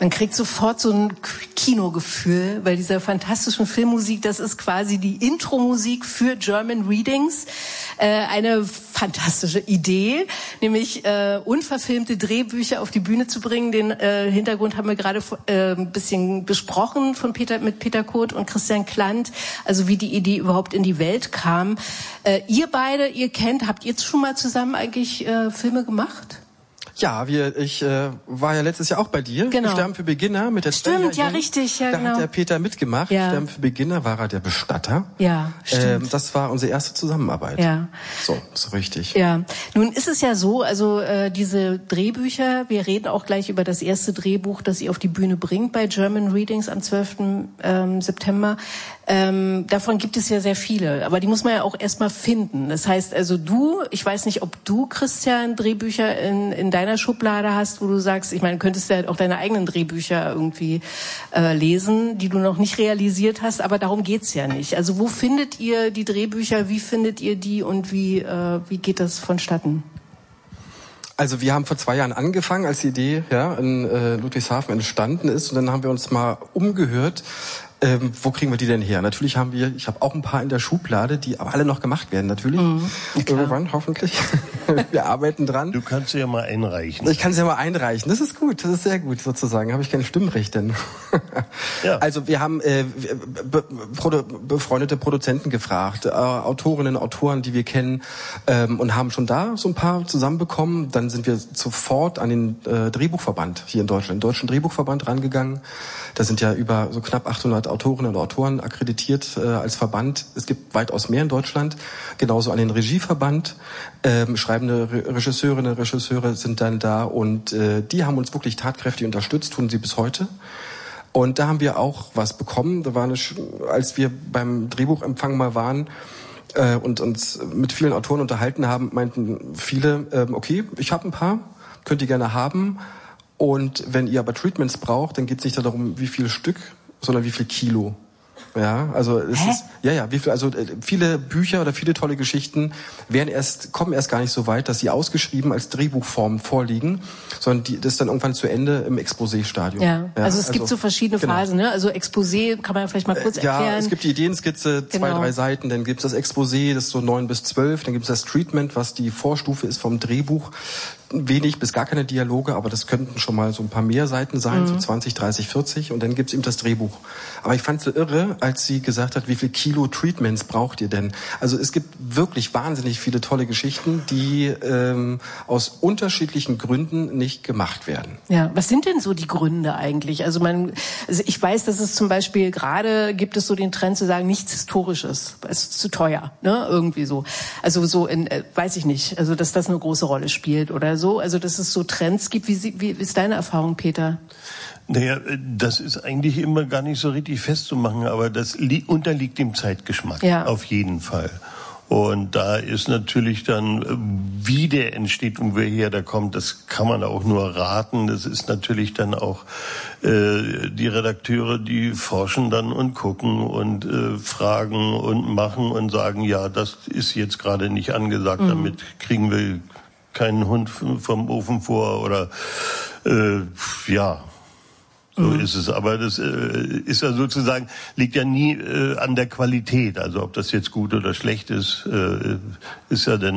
Man kriegt sofort so ein Kinogefühl bei dieser fantastischen Filmmusik. Das ist quasi die Intro-Musik für German Readings. Eine fantastische Idee, nämlich unverfilmte Drehbücher auf die Bühne zu bringen. Den Hintergrund haben wir gerade ein bisschen besprochen mit Peter Kurt und Christian Klant, also wie die Idee überhaupt in die Welt kam. Ihr beide, habt ihr schon mal zusammen eigentlich Filme gemacht? Ja, ich war ja letztes Jahr auch bei dir. Genau. Sterben für Beginner mit der Stimmt, ja, richtig, ja, da genau. hat der Peter mitgemacht. Ja. Sterben für Beginner war er der Bestatter. Ja, stimmt. Das war unsere erste Zusammenarbeit. Ja. So richtig. Ja. Nun ist es ja so, also diese Drehbücher, wir reden auch gleich über das erste Drehbuch, das ihr auf die Bühne bringt bei German Readings am 12. September. Davon gibt es ja sehr viele, aber die muss man ja auch erstmal finden. Das heißt also ich weiß nicht, ob du, Christian, Drehbücher in deiner Schublade hast, wo du sagst, ich meine, du könntest ja auch deine eigenen Drehbücher irgendwie lesen, die du noch nicht realisiert hast, aber darum geht's ja nicht. Also wo findet ihr die Drehbücher, wie findet ihr die und wie geht das vonstatten? Also wir haben vor 2 Jahren angefangen, als die Idee in Ludwigshafen entstanden ist, und dann haben wir uns mal umgehört, wo kriegen wir die denn her? Natürlich ich habe auch ein paar in der Schublade, die aber alle noch gemacht werden, natürlich. Irgendwann, hoffentlich. Wir arbeiten dran. Du kannst sie ja mal einreichen. Ich kann sie ja mal einreichen. Das ist gut, das ist sehr gut sozusagen. Habe ich kein Stimmrecht denn. Ja. Also wir haben befreundete Produzenten gefragt, Autorinnen, Autoren, die wir kennen, und haben schon da so ein paar zusammenbekommen. Dann sind wir sofort an den Drehbuchverband hier in Deutschland, den Deutschen Drehbuchverband rangegangen. Da sind ja über so knapp 800 Autorinnen und Autoren akkreditiert als Verband. Es gibt weitaus mehr in Deutschland. Genauso an den Regieverband. Schreibende Regisseurinnen und Regisseure sind dann da, und die haben uns wirklich tatkräftig unterstützt, tun sie bis heute. Und da haben wir auch was bekommen. Da war als wir beim Drehbuchempfang mal waren und uns mit vielen Autoren unterhalten haben, meinten viele, okay, ich habe ein paar, könnt ihr gerne haben. Und wenn ihr aber Treatments braucht, dann geht es nicht darum, wie viel Stück, sondern wie viel Kilo. Ja, also viele Bücher oder viele tolle Geschichten kommen erst gar nicht so weit, dass sie ausgeschrieben als Drehbuchform vorliegen, sondern das ist dann irgendwann zu Ende im Exposé-Stadium. Ja, also es gibt so verschiedene Phasen, ne? Also Exposé kann man vielleicht mal kurz erklären. Ja, es gibt die Ideenskizze, 2-3 Seiten, dann gibt es das Exposé, das ist so 9 bis 12, dann gibt es das Treatment, was die Vorstufe ist vom Drehbuch. Wenig bis gar keine Dialoge, aber das könnten schon mal so ein paar mehr Seiten sein, so 20, 30, 40, und dann gibt's eben das Drehbuch. Aber ich fand's so irre, als sie gesagt hat, wie viel Kilo Treatments braucht ihr denn? Also es gibt wirklich wahnsinnig viele tolle Geschichten, die aus unterschiedlichen Gründen nicht gemacht werden. Ja, was sind denn so die Gründe eigentlich? Also ich weiß, dass es zum Beispiel gerade gibt es so den Trend zu sagen, nichts Historisches, es ist zu teuer, ne? Irgendwie so. Also so weiß ich nicht, also dass das eine große Rolle spielt oder so. Also dass es so Trends gibt. Wie ist deine Erfahrung, Peter? Naja, das ist eigentlich immer gar nicht so richtig festzumachen, aber das unterliegt dem Zeitgeschmack, auf jeden Fall. Und da ist natürlich dann, wie der entsteht und woher der kommt, das kann man auch nur raten. Das ist natürlich dann auch die Redakteure, die forschen dann und gucken und fragen und machen und sagen, ja, das ist jetzt gerade nicht angesagt, damit kriegen wir keinen Hund vom Ofen vor oder so ist es. Aber das ist ja sozusagen, liegt ja nie an der Qualität. Also ob das jetzt gut oder schlecht ist, ist ja dann